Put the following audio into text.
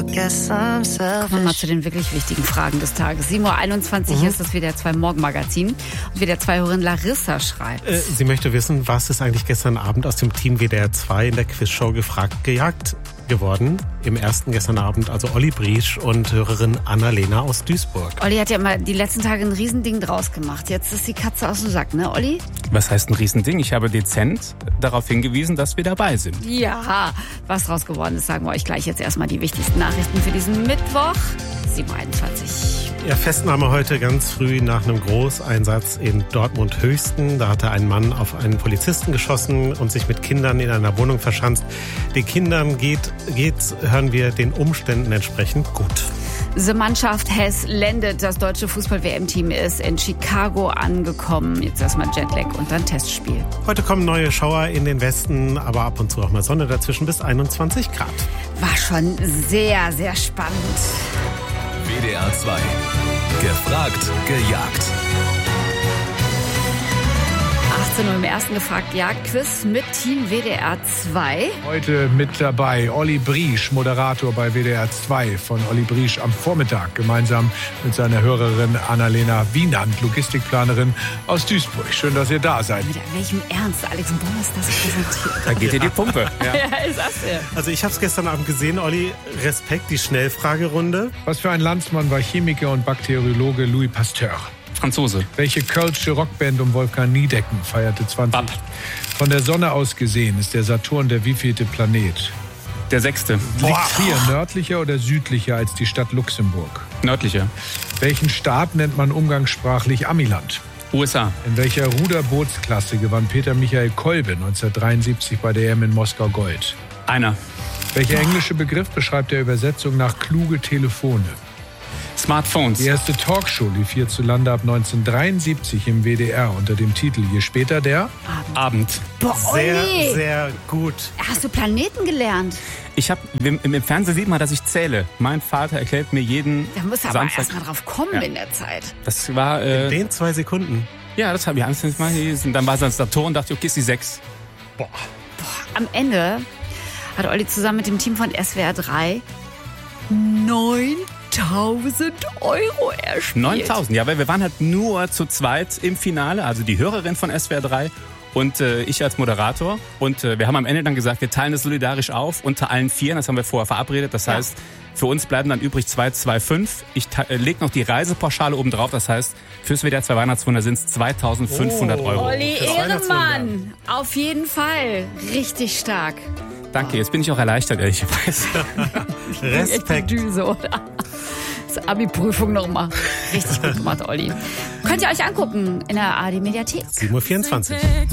Kommen wir mal zu den wirklich wichtigen Fragen des Tages. 7.21 Uhr ist das WDR 2 Morgenmagazin. Und WDR 2-Hörerin Larissa schreibt. Sie möchte wissen, was ist eigentlich gestern Abend aus dem Team WDR 2 in der Quizshow gefragt gejagt geworden. Im ersten gestern Abend also Olli Briesch und Hörerin Annalena aus Duisburg. Olli hat ja immer die letzten Tage ein Riesending draus gemacht. Jetzt ist die Katze aus dem Sack, ne Olli? Was heißt ein Riesending? Ich habe dezent darauf hingewiesen, dass wir dabei sind. Ja, was draus geworden ist, sagen wir euch gleich. Jetzt erstmal die wichtigsten Nachrichten für diesen Mittwoch, 7.21 Uhr. Ja, Festnahme heute ganz früh nach einem Großeinsatz in Dortmund-Höchsten. Da hatte ein Mann auf einen Polizisten geschossen und sich mit Kindern in einer Wohnung verschanzt. Den Kindern geht's, hören wir, den Umständen entsprechend gut. Die Mannschaft has landed. Das deutsche Fußball-WM-Team ist in Chicago angekommen. Jetzt erstmal Jetlag und dann Testspiel. Heute kommen neue Schauer in den Westen, aber ab und zu auch mal Sonne dazwischen bis 21 Grad. War schon sehr, sehr spannend. WDR 2. Gefragt, gejagt. 18 Uhr im ersten Gefragt-Jagd-Quiz mit Team WDR 2. Heute mit dabei Olli Briesch, Moderator bei WDR 2. Von Olli Briesch am Vormittag gemeinsam mit seiner Hörerin Annalena Wienand, Logistikplanerin aus Duisburg. Schön, dass ihr da seid. Mit welchem Ernst Alex Bonas das präsentiert. Da geht dir die Pumpe. Ja, ist das ja. Also ich habe es gestern Abend gesehen, Olli. Respekt, die Schnellfragerunde. Was für ein Landsmann war Chemiker und Bakteriologe Louis Pasteur? Franzose. Welche kölsche Rockband um Wolfgang Niedecken feierte 20? Bab. Von der Sonne aus gesehen ist der Saturn der wievielte Planet? Der 6. Liegt Trier nördlicher oder südlicher als die Stadt Luxemburg? Nördlicher. Welchen Staat nennt man umgangssprachlich Amiland? USA. In welcher Ruderbootsklasse gewann Peter Michael Kolbe 1973 bei der EM in Moskau Gold? Einer. Welcher englische Begriff beschreibt der Übersetzung nach kluge Telefone? Smartphones. Die erste Talkshow lief hierzulande ab 1973 im WDR unter dem Titel Je später der Abend. Boah, Sehr, Olli, sehr gut. hast du Planeten gelernt? Im Fernsehen sieht man, dass ich zähle. Mein Vater erklärt mir jeden Da musst du aber Samstag. erst mal drauf kommen in der Zeit. Das war, In den 2 Sekunden. ja, das habe ich Angst mal gelesen. Dann war es das Saturn und dachte, okay, ist die 6. Am Ende hat Olli zusammen mit dem Team von SWR 3 9.000 Euro erspielt. 9.000, ja, weil wir waren halt nur zu zweit im Finale, also die Hörerin von SWR 3 und ich als Moderator. Und wir haben am Ende dann gesagt, wir teilen das solidarisch auf unter allen 4, das haben wir vorher verabredet. Das heißt, für uns bleiben dann übrig 2,25. Ich lege noch die Reisepauschale oben drauf, das heißt, fürs WDR 2 Weihnachtswunder sind es 2.500 Euro. Olli, Ehrenmann, auf jeden Fall. Richtig stark. Danke, jetzt bin ich auch erleichtert, ehrlicherweise. Respekt. Echt die Düse, oder? Das Abi-Prüfung nochmal. Richtig gut gemacht, Olli. Könnt ihr euch angucken in der ARD-Mediathek. 7.24 Uhr.